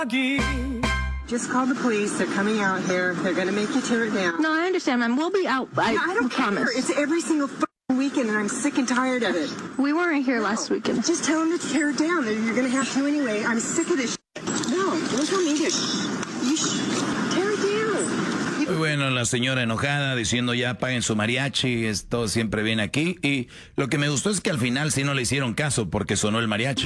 Just call the police. They're coming out here. They're going to make you tear it down. No, I understand, ma'am. We'll be out. I don't promise. care. It's every single weekend, and I'm sick and tired of it. We weren't here last weekend. Just tell them to tear it down. You're going to have to anyway. I'm sick of this shit. No, don't tell me to tear it down. Muy bueno, la señora enojada diciendo ya paguen su mariachi, todo siempre viene aquí. Y lo que me gustó es que al final sí no le hicieron caso porque sonó el mariachi.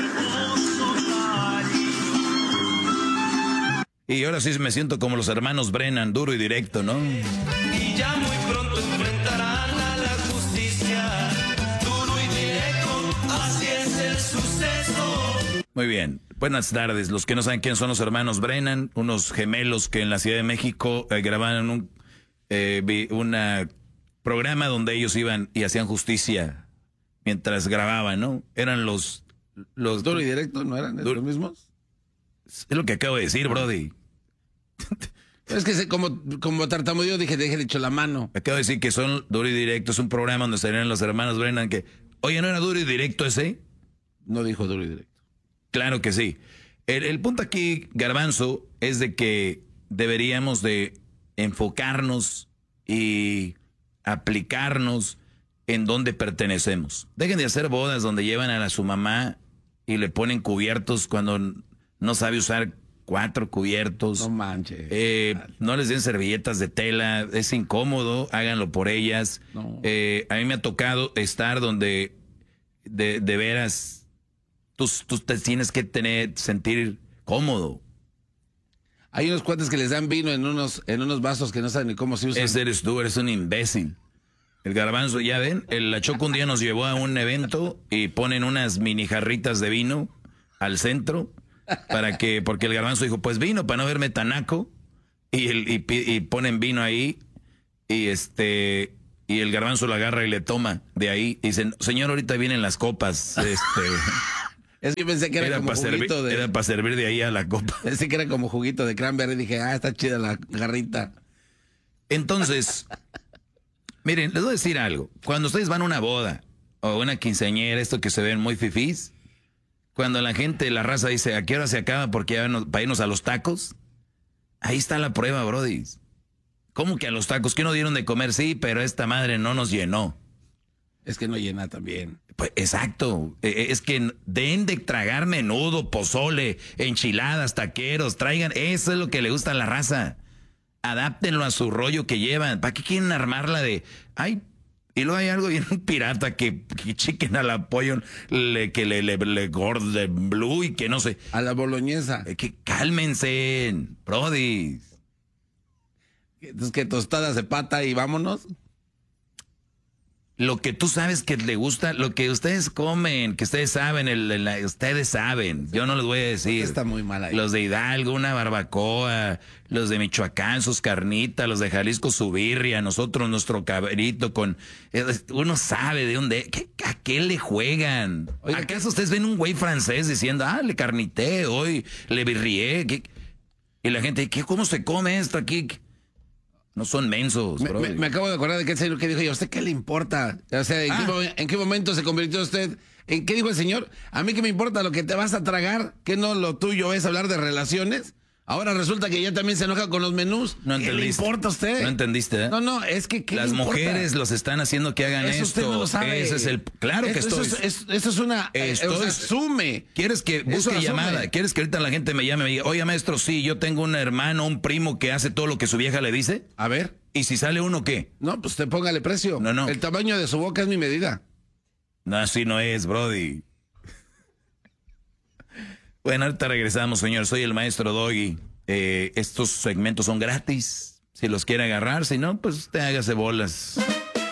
Y ahora sí me siento como los hermanos Brennan, duro y directo, ¿no? Y ya muy pronto enfrentarán a la justicia, duro y directo, así es el suceso. Muy bien, buenas tardes. Los que no saben quién son los hermanos Brennan, unos gemelos que en la Ciudad de México grabaron un programa donde ellos iban y hacían justicia mientras grababan, ¿no? Eran los duro y directo, ¿no eran los mismos? Es lo que acabo de decir, Brody. Es que como tartamudeo dije dicho la mano. Acabo de decir que son duro y directo. Es un programa donde salieron los hermanos Brennan que... Oye, ¿no era duro y directo ese? No dijo duro y directo. Claro que sí. El punto aquí, Garbanzo, es de que deberíamos de enfocarnos y aplicarnos en donde pertenecemos. Dejen de hacer bodas donde llevan a su mamá y le ponen cubiertos cuando no sabe usar 4 cubiertos. No manches. No les den servilletas de tela, es incómodo, háganlo por ellas. No. A mí me ha tocado estar donde de veras tú te tienes que sentir cómodo. Hay unos cuates que les dan vino en unos vasos que no saben ni cómo se usan. Ese eres tú, eres un imbécil. El Garbanzo, ya ven, la Choco un día nos llevó a un evento y ponen unas mini jarritas de vino al centro. Porque el Garbanzo dijo, pues vino para no verme tan naco, y ponen vino ahí, y el Garbanzo lo agarra y le toma de ahí, y dicen, señor, ahorita vienen las copas, Es que pensé que era como juguito era para servir de ahí a la copa. Pensé que era como juguito de cranberry, dije, está chida la garrita. Entonces, miren, les voy a decir algo, cuando ustedes van a una boda, o una quinceañera, esto que se ven muy fifís, cuando la gente, la raza dice, ¿a qué hora se acaba? Porque ya para irnos a los tacos. Ahí está la prueba, brody. ¿Cómo que a los tacos? ¿Qué no dieron de comer? Sí, pero esta madre no nos llenó. Es que no llena también. Pues exacto. Es que den de tragar menudo, pozole, enchiladas, taqueros, traigan. Eso es lo que le gusta a la raza. Adáptenlo a su rollo que llevan. ¿Para qué quieren armarla de... Ay, y luego hay algo bien pirata que chiquen al apoyo, que le gorde blue y que no sé. A la boloñesa. Que cálmense, brody. Entonces, que tostadas de pata y vámonos. Lo que tú sabes que le gusta, lo que ustedes comen, que ustedes saben, ustedes saben. Yo no les voy a decir. Está muy mal ahí. Los de Hidalgo, una barbacoa, los de Michoacán, sus carnitas, los de Jalisco, su birria, nosotros, nuestro cabrito con... Uno sabe de dónde... ¿A qué le juegan? Oiga, ¿acaso ustedes ven un güey francés diciendo, le carnité hoy, le birrié? Y la gente, ¿cómo se come esto aquí? No son mensos, bro. Me acabo de acordar de que el señor que dijo, ¿y a usted qué le importa? O sea, ¿en qué momento se convirtió usted? ¿En qué dijo el señor? A mí que me importa lo que te vas a tragar, que no lo tuyo es hablar de relaciones. Ahora resulta que ya también se enoja con los menús. No entendiste. ¿Qué le importa a usted? No entendiste, ¿eh? No, es que ¿qué las le importa? mujeres los están haciendo que hagan eso esto. Usted no lo sabe. Ese es el... Claro que estoy. Eso es una... asume. ¿Quieres que busque llamada? ¿Quieres que ahorita la gente me llame y me diga, oye, maestro, sí, yo tengo un hermano, un primo que hace todo lo que su vieja le dice? A ver. ¿Y si sale uno qué? No, pues te póngale precio. No. El tamaño de su boca es mi medida. No, así no es, brody. Bueno, ahorita regresamos, señor. Soy el maestro Doggy. Estos segmentos son gratis. Si los quiere agarrar, si no, pues usted hágase bolas.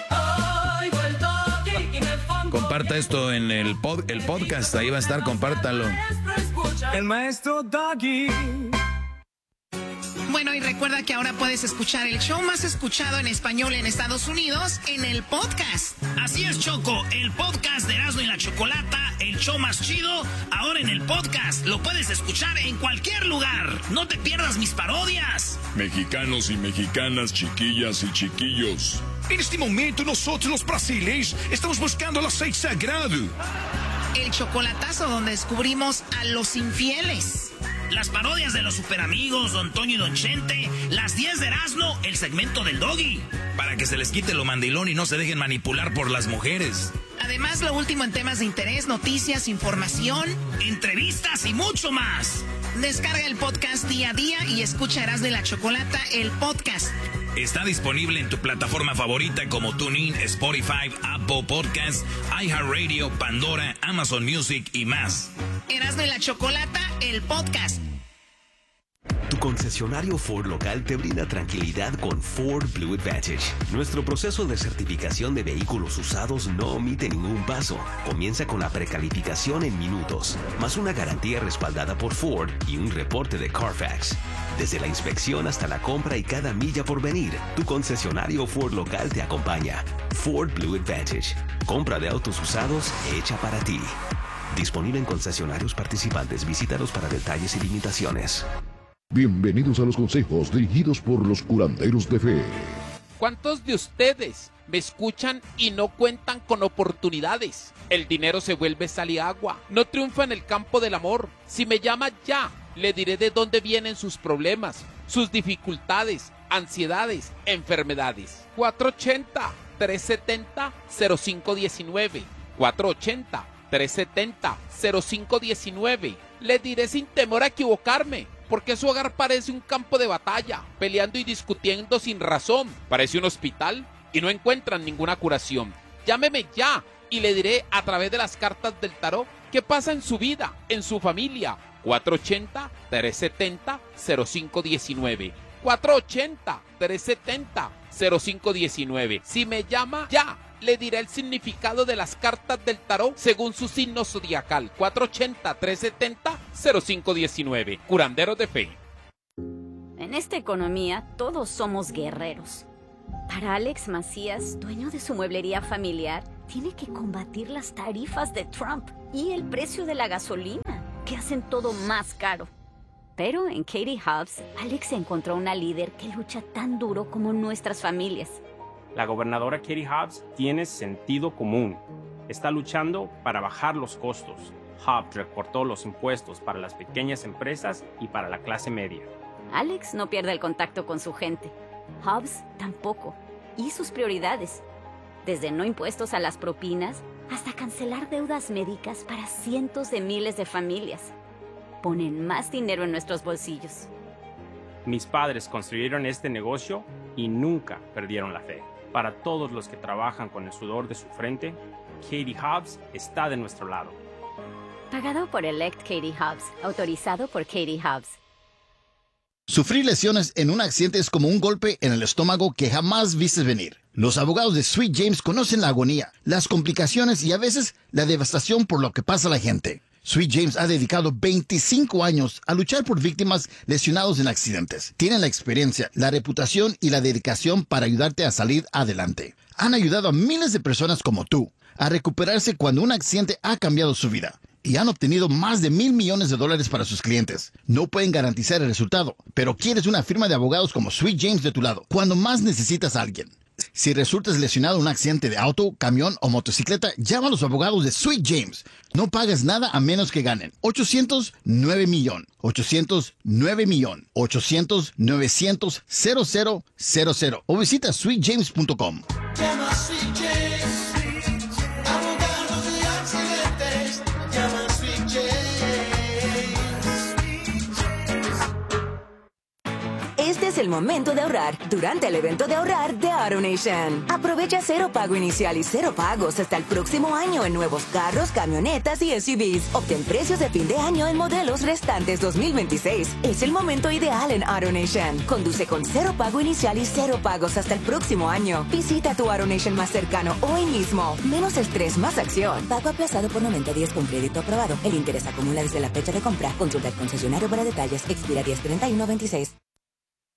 Comparta esto en el podcast. Ahí va a estar, compártalo. El maestro Doggy. Bueno, y recuerda que ahora puedes escuchar el show más escuchado en español en Estados Unidos en el podcast. Así es, Choco, el podcast de Erasmo y la Chocolata, el show más chido, ahora en el podcast. Lo puedes escuchar en cualquier lugar. No te pierdas mis parodias. Mexicanos y mexicanas, chiquillas y chiquillos. En este momento nosotros los brasileños estamos buscando el aceite sagrado. El chocolatazo donde descubrimos a los infieles. las parodias de los Superamigos, Don Toño y Don Chente, las 10 de Erasmo, el segmento del Doggy. Para que se les quite lo mandilón y no se dejen manipular por las mujeres. Además, lo último en temas de interés, noticias, información, entrevistas y mucho más. Descarga el podcast día a día y escucha Erasmo y la Chocolata, el podcast. Está disponible en tu plataforma favorita como TuneIn, Spotify, Apple Podcasts, iHeartRadio, Pandora, Amazon Music y más. Erasmo y la Chocolata, el podcast. Tu concesionario Ford local te brinda tranquilidad con Ford Blue Advantage. Nuestro proceso de certificación de vehículos usados no omite ningún paso. Comienza con la precalificación en minutos, más una garantía respaldada por Ford y un reporte de Carfax. Desde la inspección hasta la compra y cada milla por venir, tu concesionario Ford local te acompaña. Ford Blue Advantage. Compra de autos usados hecha para ti. Disponible en concesionarios participantes. Visítalos para detalles y limitaciones. Bienvenidos a los consejos dirigidos por los curanderos de fe. ¿Cuántos de ustedes me escuchan y no cuentan con oportunidades? El dinero se vuelve sal y agua. No triunfa en el campo del amor. Si me llama ya, le diré de dónde vienen sus problemas, sus dificultades, ansiedades, enfermedades. 480-370-0519. 480-370-0519. Le diré sin temor a equivocarme, porque su hogar parece un campo de batalla, peleando y discutiendo sin razón. Parece un hospital y no encuentran ninguna curación. Llámeme ya y le diré a través de las cartas del tarot qué pasa en su vida, en su familia. 480-370-0519. 480-370-0519. Si me llama ya, le diré el significado de las cartas del tarot según su signo zodiacal. 480-370-0519. Curanderos de fe. En esta economía, todos somos guerreros. Para Alex Macías, dueño de su mueblería familiar, tiene que combatir las tarifas de Trump y el precio de la gasolina, que hacen todo más caro. Pero en Katie Hobbs, Alex encontró una líder que lucha tan duro como nuestras familias. La gobernadora Katie Hobbs tiene sentido común. Está luchando para bajar los costos. Hobbs recortó los impuestos para las pequeñas empresas y para la clase media. Alex no pierde el contacto con su gente. Hobbs tampoco. Y sus prioridades. Desde no impuestos a las propinas hasta cancelar deudas médicas para cientos de miles de familias. Ponen más dinero en nuestros bolsillos. Mis padres construyeron este negocio y nunca perdieron la fe. Para todos los que trabajan con el sudor de su frente, Katie Hobbs está de nuestro lado. Pagado por Elect Katie Hobbs. Autorizado por Katie Hobbs. Sufrir lesiones en un accidente es como un golpe en el estómago que jamás vistes venir. Los abogados de Sweet James conocen la agonía, las complicaciones y a veces la devastación por lo que pasa a la gente. Sweet James ha dedicado 25 años a luchar por víctimas lesionados en accidentes. Tienen la experiencia, la reputación y la dedicación para ayudarte a salir adelante. Han ayudado a miles de personas como tú a recuperarse cuando un accidente ha cambiado su vida. Y han obtenido más de $1,000 millones para sus clientes. No pueden garantizar el resultado, pero quieres una firma de abogados como Sweet James de tu lado cuando más necesitas a alguien. Si resultas lesionado en un accidente de auto, camión o motocicleta, llama a los abogados de Sweet James. No pagas nada a menos que ganen. 800-9-MILLON. 800-9-MILLON. 800-900-0000. O visita sweetjames.com. Llama a Sweet James. Abogados de accidentes. Llama a Sweet James. Este es el momento de ahorrar durante el evento de ahorrar de AutoNation. Aprovecha 0 pago inicial y 0 pagos hasta el próximo año en nuevos carros, camionetas y SUVs. Obtén precios de fin de año en modelos restantes 2026. Es el momento ideal en AutoNation. Conduce con 0 pago inicial y 0 pagos hasta el próximo año. Visita tu AutoNation más cercano hoy mismo. Menos estrés, más acción. Pago aplazado por 90 días con crédito aprobado. El interés acumula desde la fecha de compra. Consulta el concesionario para detalles. Expira 10/31/26.